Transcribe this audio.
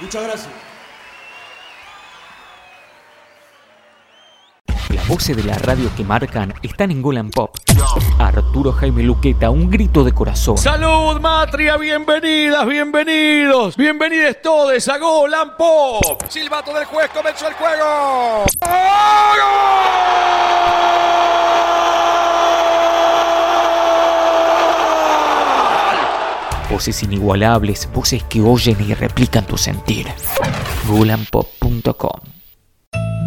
Muchas gracias. Las voces de la radio que marcan están en Golan Pop. Arturo Jaime Luqueta, un grito de corazón. ¡Salud, Matria! ¡Bienvenidas, bienvenidos! ¡Bienvenidos todos a Golan Pop! Silbato del juez, comenzó el juego. Voces inigualables, voces que oyen y replican tu sentir. Golanpop.com